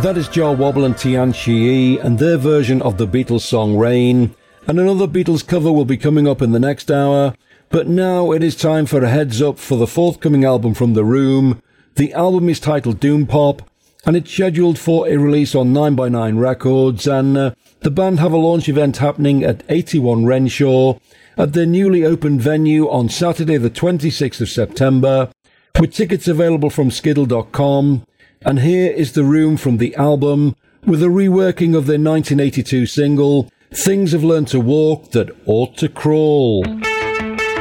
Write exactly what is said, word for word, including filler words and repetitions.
That is Jah Wobble and Tian Shi and their version of the Beatles song Rain, and another Beatles cover will be coming up in the next hour, but now it is time for a heads up for the forthcoming album from The Room. The album is titled Doom Pop, and it's scheduled for a release on nine by nine Records, and uh, the band have a launch event happening at eighty-one Renshaw at their newly opened venue on Saturday the twenty-sixth of September, with tickets available from skiddle dot com. And here is The Room from the album, with a reworking of their nineteen eighty-two single, Things Have Learned to Walk That Ought to Crawl.